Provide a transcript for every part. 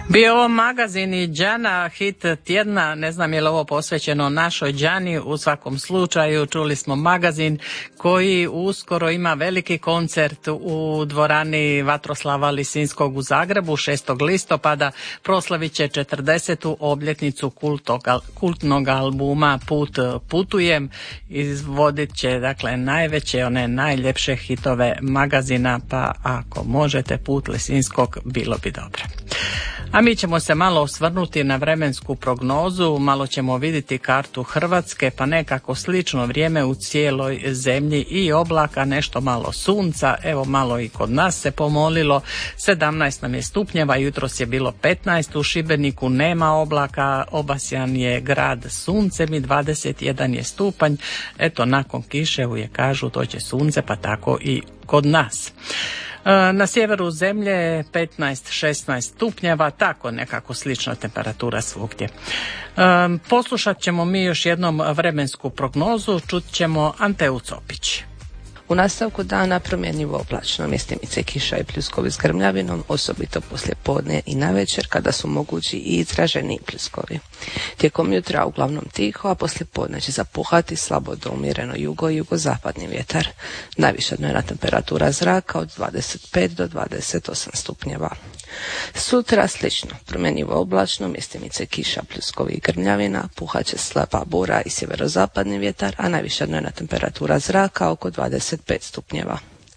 Bio ovo magazin i Đana, hit tjedna, ne znam je li ovo posvećeno našoj Đani, u svakom slučaju čuli smo magazin koji uskoro ima veliki koncert u dvorani Vatroslava Lisinskog u Zagrebu 6. listopada, proslavit će 40. obljetnicu kultnog albuma Put putujem, izvodit će dakle najveće, one najljepše hitove magazina, pa ako možete Put Lisinskog bilo bi dobro. A mi ćemo se malo osvrnuti na vremensku prognozu, malo ćemo vidjeti kartu Hrvatske, pa nekako slično vrijeme u cijeloj zemlji, i oblaka, nešto malo sunca, evo malo i kod nas se pomolilo, 17 nam je stupnjeva, jutros je bilo 15, u Šibeniku nema oblaka, obasjan je grad suncem i 21 je stupanj, eto nakon kiše uvijek kažu doće sunce, pa tako i kod nas. Na sjeveru zemlje 15-16 stupnjeva, tako nekako slična temperatura svugdje. Poslušat ćemo mi još jednom vremensku prognozu, čut ćemo Anteu Copić. U nastavku dana promjenjivo oblačno, mjestimice kiša i pljuskovi s grmljavinom, osobito poslije podne i navečer kada su mogući i izraženi pljuskovi. Tijekom jutra uglavnom tiho, a poslije podne će zapuhati slabo do umjereno jugo i jugozapadni vjetar. Najviša dnevna temperatura zraka od 25 do 28 stupnjeva. Sutra slično, promjenjivo oblačno, mjestimice kiša, pljuskovi i grmljavina, puhat će slaba bura i sjeverozapadni vjetar, a najviša dnevna temperatura zraka oko 25 stupnjeva.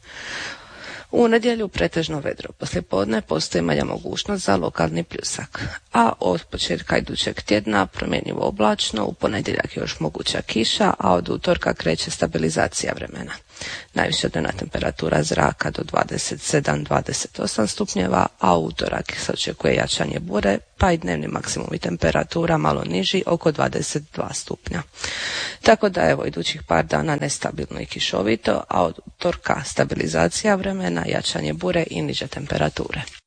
U nedjelju pretežno vedro, poslijepodne postoji manja mogućnost za lokalni pljusak, a od početka idućeg tjedna promjenjivo oblačno, u ponedjeljak je još moguća kiša, a od utorka kreće stabilizacija vremena. Najviša dnevna temperatura zraka do 27-28 stupnjeva, a u utorak se očekuje jačanje bure, pa i dnevni maksimumi temperatura malo niži, oko 22 stupnja. Tako da evo idućih par dana nestabilno i kišovito, a od utorka stabilizacija vremena, jačanje bure i niže temperature.